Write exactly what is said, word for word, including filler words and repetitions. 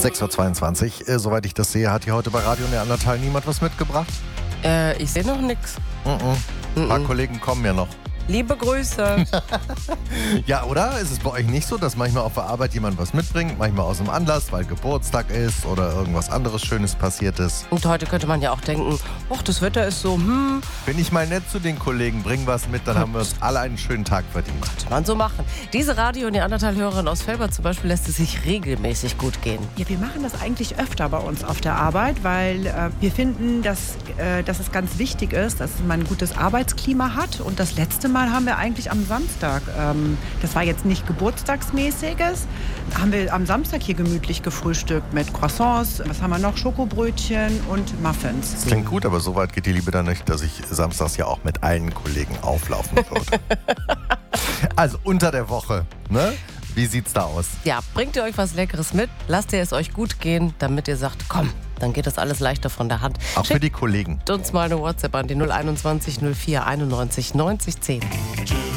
sechs Uhr zweiundzwanzig, äh, soweit ich das sehe, hat hier heute bei Radio Neandertal niemand was mitgebracht? Äh, ich sehe noch nichts. Mm-mm. Ein paar Kollegen kommen ja noch. Liebe Grüße. Ja, oder? Ist es bei euch nicht so, dass manchmal auf der Arbeit jemand was mitbringt, manchmal aus dem Anlass, weil Geburtstag ist oder irgendwas anderes Schönes passiert ist? Und heute könnte man ja auch denken, ach, das Wetter ist so, hm. Bin ich mal nett zu den Kollegen, bring was mit, dann haben wir uns alle einen schönen Tag verdient. Könnte man so machen. Diese Radio- und Neandertal-Hörerin aus Velbert zum Beispiel lässt es sich regelmäßig gut gehen. Ja, wir machen das eigentlich öfter bei uns auf der Arbeit, weil äh, wir finden, dass, äh, dass es ganz wichtig ist, dass man ein gutes Arbeitsklima hat. Und das letzte Mal haben wir eigentlich am Samstag, ähm, das war jetzt nicht geburtstagsmäßiges, haben wir am Samstag hier gemütlich gefrühstückt mit Croissants, was haben wir noch, Schokobrötchen und Muffins. Das klingt gut, aber so weit geht die Liebe dann nicht, dass ich samstags ja auch mit allen Kollegen auflaufen würde. Also unter der Woche, ne? Wie sieht's da aus? Ja, bringt ihr euch was Leckeres mit, lasst ihr es euch gut gehen, damit ihr sagt, komm, dann geht das alles leichter von der Hand. Auch für die Kollegen. Schickt uns mal eine WhatsApp an die null einundzwanzig null vier einundneunzig neunzig zehn.